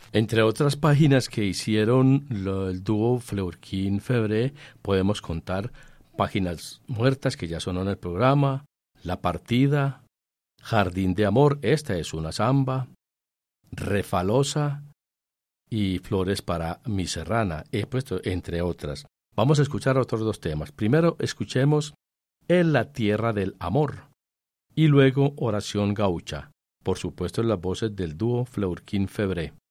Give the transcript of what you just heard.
Entre otras páginas que hicieron el dúo Fleurquín-Febré, podemos contar Páginas Muertas, que ya sonó en el programa, La Partida, Jardín de Amor, esta es una samba, Refalosa y Flores para mi serrana, he puesto entre otras. Vamos a escuchar otros dos temas. Primero escuchemos En la Tierra del Amor y luego Oración Gaucha, por supuesto en las voces del dúo Fleurquín-Febré.